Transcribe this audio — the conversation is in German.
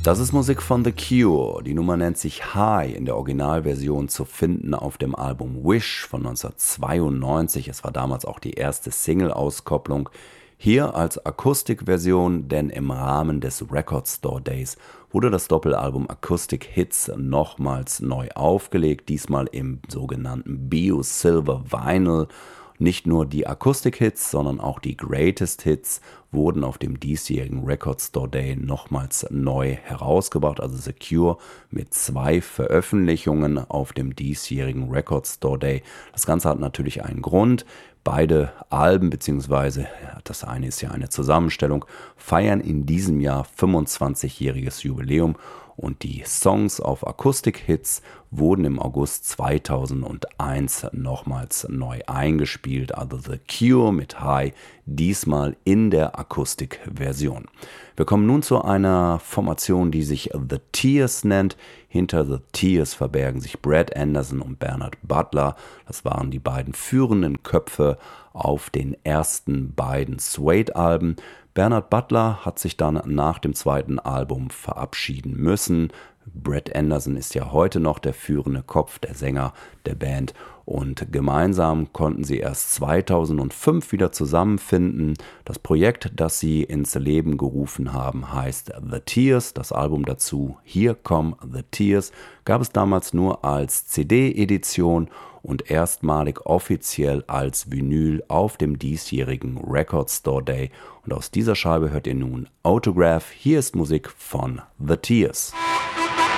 Das ist Musik von The Cure. Die Nummer nennt sich High, in der Originalversion zu finden auf dem Album Wish von 1992. Es war damals auch die erste Single-Auskopplung. Hier als Akustikversion, denn im Rahmen des Record Store Days wurde das Doppelalbum Acoustic Hits nochmals neu aufgelegt, diesmal im sogenannten Bio Silver Vinyl. Nicht nur die Akustik-Hits, sondern auch die Greatest Hits wurden auf dem diesjährigen Record Store Day nochmals neu herausgebracht. Also The Cure mit 2 Veröffentlichungen auf dem diesjährigen Record Store Day. Das Ganze hat natürlich einen Grund. Beide Alben, beziehungsweise das eine ist ja eine Zusammenstellung, feiern in diesem Jahr 25-jähriges Jubiläum. Und die Songs auf Akustik-Hits wurden im August 2001 nochmals neu eingespielt. Also The Cure mit High, diesmal in der Akustikversion. Wir kommen nun zu einer Formation, die sich The Tears nennt. Hinter The Tears verbergen sich Brad Anderson und Bernard Butler. Das waren die beiden führenden Köpfe auf den ersten beiden Suede-Alben. Bernard Butler hat sich dann nach dem zweiten Album verabschieden müssen. Brad Anderson ist ja heute noch der führende Kopf, der Sänger der Band, und gemeinsam konnten sie erst 2005 wieder zusammenfinden. Das Projekt, das sie ins Leben gerufen haben, heißt The Tears. Das Album dazu, Here Come the Tears, gab es damals nur als CD-Edition und erstmalig offiziell als Vinyl auf dem diesjährigen Record Store Day. Und aus dieser Scheibe hört ihr nun Autograph. Hier ist Musik von The Tears.